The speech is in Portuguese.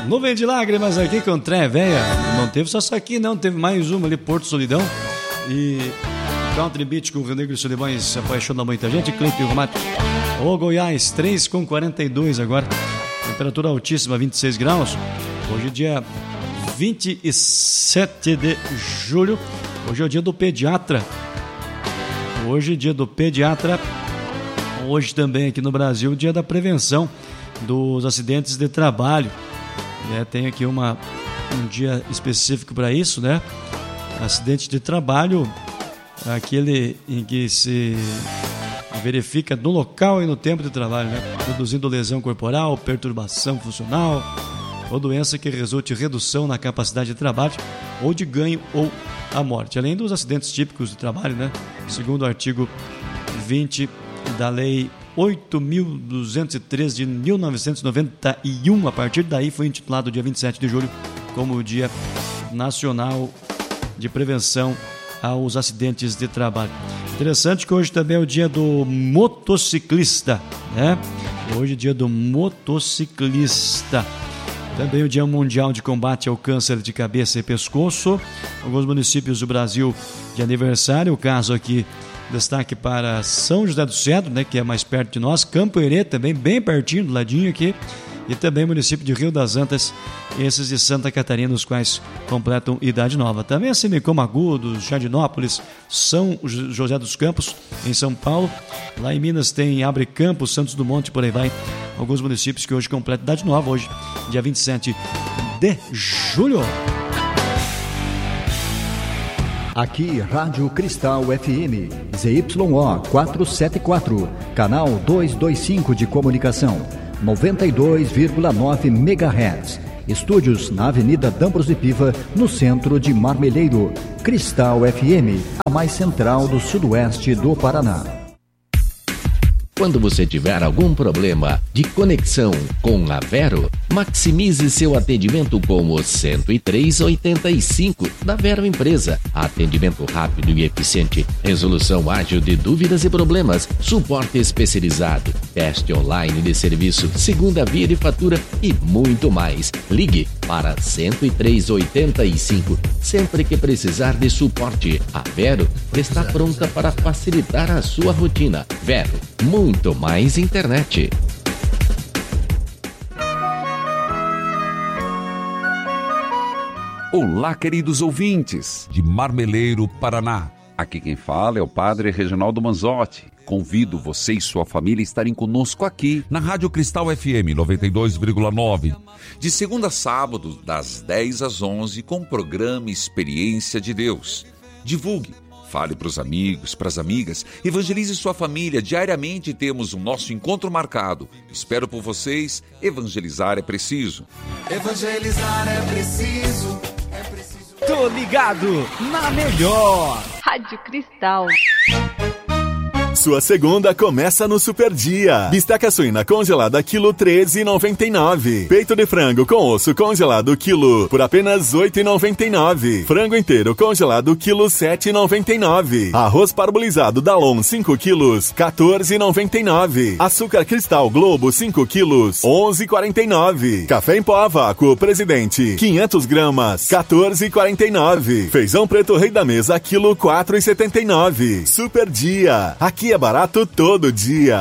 Nuvem de lágrimas aqui com Tré Véia. Não teve só isso aqui, não. Teve mais uma ali, Porto Solidão. E Country Beach com o Rio Negro e Solimões se apaixona muita gente. Clipe Romático. Ô Goiás, 3,42 agora. Temperatura altíssima, 26 graus. Hoje dia 27 de julho. Hoje é o dia do pediatra. Hoje, dia do pediatra. Hoje também aqui no Brasil, dia da prevenção dos acidentes de trabalho. Tem aqui um dia específico para isso, né? Acidente de trabalho, aquele em que se verifica no local e no tempo de trabalho, né? Produzindo lesão corporal, perturbação funcional ou doença que resulte em redução na capacidade de trabalho ou de ganho ou a morte. Além dos acidentes típicos de trabalho, né? Segundo o artigo 20 da Lei 8.203 de 1991, a partir daí foi intitulado o dia 27 de julho como o Dia Nacional de Prevenção aos Acidentes de Trabalho. Interessante que hoje também é o dia do motociclista, né? Hoje é o dia do motociclista. Também o Dia Mundial de Combate ao Câncer de Cabeça e Pescoço. Alguns municípios do Brasil de aniversário, o caso aqui, destaque para São José do Cedro, né, que é mais perto de nós, Campo Herê também, bem pertinho, do ladinho aqui, e também o município de Rio das Antas, esses de Santa Catarina, os quais completam idade nova. Também a Semicoma Agudos, Jardinópolis, São José dos Campos, em São Paulo. Lá em Minas tem Abre Campos, Santos do Monte, por aí vai. Alguns municípios que hoje completam idade nova, hoje, dia 27 de julho. Aqui, Rádio Cristal FM, ZYO 474, canal 225 de comunicação, 92,9 MHz. Estúdios na Avenida Dambros de Piva, no centro de Marmeleiro. Cristal FM, a mais central do sudoeste do Paraná. Quando você tiver algum problema de conexão com a Vero, maximize seu atendimento com o 10385 da Vero Empresa. Atendimento rápido e eficiente, resolução ágil de dúvidas e problemas, suporte especializado, teste online de serviço, segunda via de fatura e muito mais. Ligue para 10385 sempre que precisar de suporte. A Vero está pronta para facilitar a sua rotina. Vero, muito mais internet. Olá, queridos ouvintes de Marmeleiro, Paraná. Aqui quem fala é o Padre Reginaldo Manzotti. Convido você e sua família a estarem conosco aqui na Rádio Cristal FM 92,9. De segunda a sábado, das 10 às 11, com o programa Experiência de Deus. Divulgue. Fale para os amigos, para as amigas, evangelize sua família. Diariamente temos o nosso encontro marcado. Espero por vocês. Evangelizar é preciso. Evangelizar é preciso. É preciso. Tô ligado na melhor. Rádio Cristal. Sua segunda começa no Super Dia. Bisteca suína congelada quilo 13,99. Peito de frango com osso congelado quilo por apenas 8,99. Frango inteiro congelado quilo 7,99. Arroz parbolizado Dalon 5 quilos 14,99. Açúcar cristal Globo 5 quilos 11,49. Café em pó a vácuo Presidente 500 gramas 14,49. Feijão preto Rei da Mesa quilo 4,79. Super Dia. Aqui é barato todo dia.